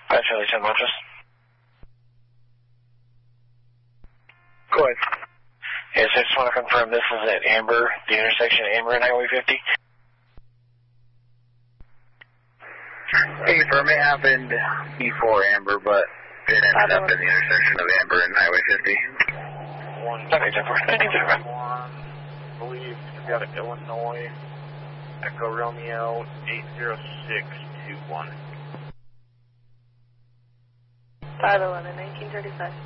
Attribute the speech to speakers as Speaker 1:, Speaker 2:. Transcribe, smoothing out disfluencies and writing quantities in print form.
Speaker 1: 5 Charlie 10 Montrose.
Speaker 2: Go ahead.
Speaker 1: Yes, I just want to confirm this is at Amber, the intersection of Amber and Highway 50.
Speaker 2: Hey, firm, it happened before Amber, but it ended up in the intersection of Amber and Highway 50.
Speaker 1: Okay, 10-4. Thank you, sir.
Speaker 3: I believe we've got an Illinois Echo Romeo 80621.
Speaker 4: 511, 1935.